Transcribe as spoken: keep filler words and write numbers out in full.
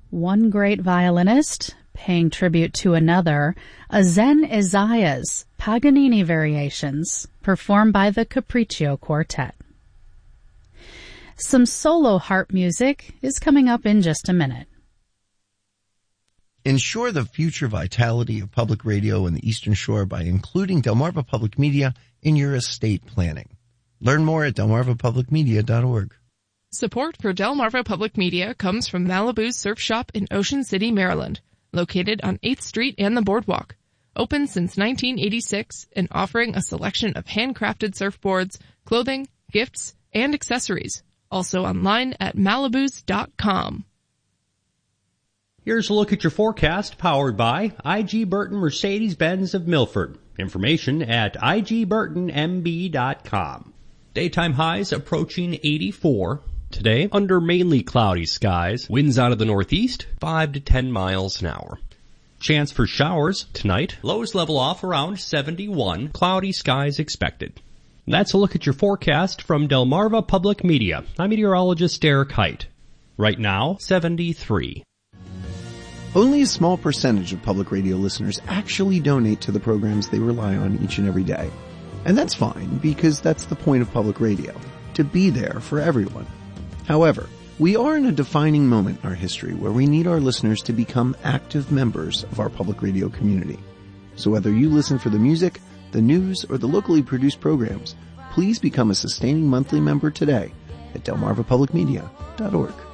One great violinist paying tribute to another, a Zen Isaiah's Paganini variations performed by the Capriccio Quartet. Some solo harp music is coming up in just a minute. Ensure the future vitality of public radio in the Eastern Shore by including Delmarva Public Media in your estate planning. Learn more at delmarva public media dot org. Support for Delmarva Public Media comes from Malibu's Surf Shop in Ocean City, Maryland, located on eighth Street and the Boardwalk. Open since nineteen eighty-six and offering a selection of handcrafted surfboards, clothing, gifts, and accessories. Also online at malibus dot com. Here's a look at your forecast powered by I G Burton Mercedes-Benz of Milford. Information at I G burton M B dot com. Daytime highs approaching eighty-four. Today, under mainly cloudy skies, winds out of the northeast, five to ten miles an hour. Chance for showers tonight, lows level off around seventy-one, cloudy skies expected. That's a look at your forecast from Delmarva Public Media. I'm meteorologist Derek Height. Right now, seventy-three. Only a small percentage of public radio listeners actually donate to the programs they rely on each and every day. And that's fine, because that's the point of public radio, to be there for everyone. However, we are in a defining moment in our history where we need our listeners to become active members of our public radio community. So whether you listen for the music, the news, or the locally produced programs, please become a sustaining monthly member today at delmarva public media dot org.